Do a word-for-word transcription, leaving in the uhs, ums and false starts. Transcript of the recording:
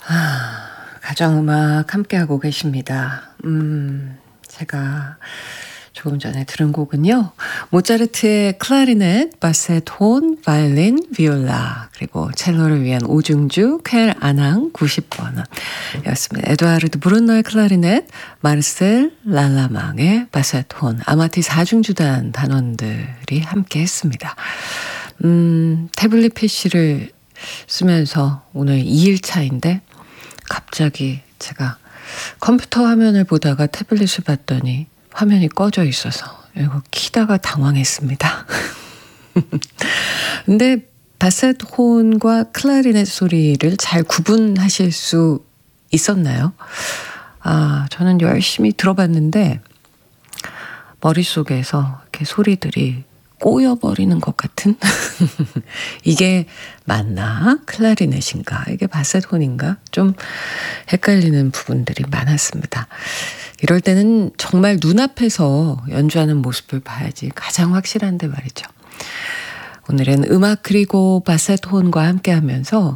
아, 가정음악 함께하고 계십니다. 음, 제가 조금 전에 들은 곡은요. 모차르트의 클라리넷, 바셋 혼, 바이올린, 비올라 그리고 첼로를 위한 오중주, 퀘 아낭 구십 번원 였습니다. 에두아르드 브룬노의 클라리넷, 마르셀 랄라망의 바셋 혼, 아마티 사중주단 단원들이 함께 했습니다. 음, 태블릿 피시를 쓰면서 오늘 이 일차인데 갑자기 제가 컴퓨터 화면을 보다가 태블릿을 봤더니 화면이 꺼져 있어서 이거 키다가 당황했습니다. 근데 바셋 혼과 클라리넷 소리를 잘 구분하실 수 있었나요? 아, 저는 열심히 들어봤는데 머릿속에서 이렇게 소리들이 꼬여버리는 것 같은 이게 맞나? 클라리넷인가? 이게 바셋 혼인가? 좀 헷갈리는 부분들이 많았습니다. 이럴 때는 정말 눈앞에서 연주하는 모습을 봐야지 가장 확실한데 말이죠. 오늘은 음악 그리고 바셋 혼과 함께 하면서